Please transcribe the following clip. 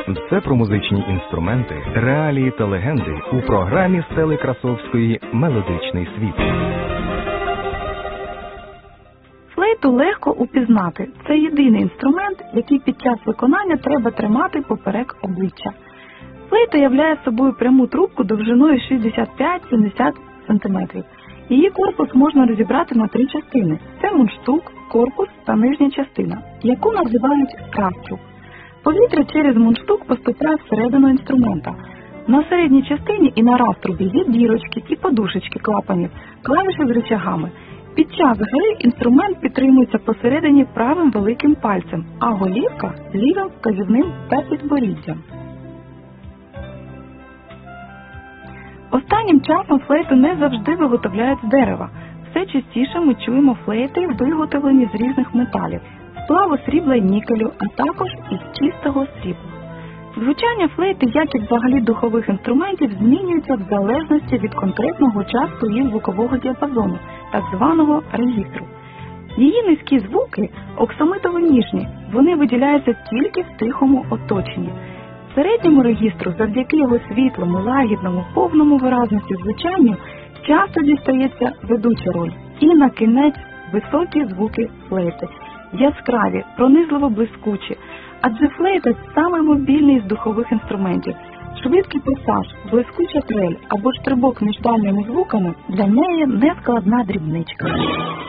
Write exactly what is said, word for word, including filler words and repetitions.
Все про музичні інструменти, реалії та легенди у програмі Стели Красовської «Мелодичний світ». Флейту легко упізнати. Це єдиний інструмент, який під час виконання треба тримати поперек обличчя. Флейта являє собою пряму трубку довжиною шістдесят п'ять - сімдесят сантиметрів. Її корпус можна розібрати на три частини. Це мундштук, корпус та нижня частина, яку називають раструб. Повітря через мундштук поступає всередину інструмента. На середній частині і на раструбі є дірочки і подушечки клапанів, клавіші з рычагами. Під час гри інструмент підтримується посередині правим великим пальцем, а голівка – лівим вказівним та підборіддям. Останнім часом флейту не завжди виготовляють з дерева. Все частіше ми чуємо флейти, виготовлені з різних металів – сплаву срібла і нікелю, а також із чистого срібла. Звучання флейти, як і взагалі духових інструментів, змінюється в залежності від конкретного частоту її звукового діапазону, так званого регістру. Її низькі звуки оксамитово-ніжні, вони виділяються тільки в тихому оточенні. Середньому регістру, завдяки його світлому, лагідному, повному виразності звучанню, часто дістається ведуча роль. І на кінець високі звуки флейти, яскраві, пронизливо блискучі, адже флейта – самий мобільний з духових інструментів. Швидкий пасаж, блискуча трель або штрибок між дальніми звуками – для неї нескладна дрібничка.